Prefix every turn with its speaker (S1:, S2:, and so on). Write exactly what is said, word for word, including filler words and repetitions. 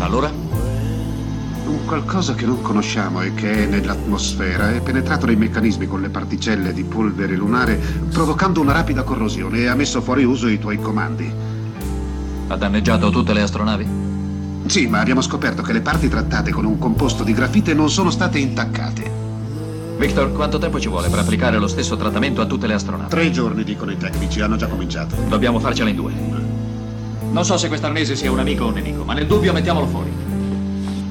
S1: Allora?
S2: Un qualcosa che non conosciamo e che è nell'atmosfera è penetrato nei meccanismi con le particelle di polvere lunare, provocando una rapida corrosione e ha messo fuori uso i tuoi comandi.
S1: Ha danneggiato tutte le astronavi?
S2: Sì, ma abbiamo scoperto che le parti trattate con un composto di grafite non sono state intaccate.
S1: Victor, quanto tempo ci vuole per applicare lo stesso trattamento a tutte le astronavi?
S2: Tre giorni, dicono i tecnici, hanno già cominciato.
S1: Dobbiamo farcela in due. Non so se questo arnese sia un amico o un nemico, ma nel dubbio mettiamolo fuori.